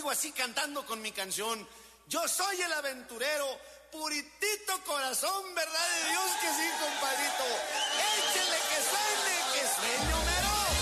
sigo así cantando con mi canción. Yo soy el aventurero, puritito corazón, ¿verdad de Dios que sí, compadrito?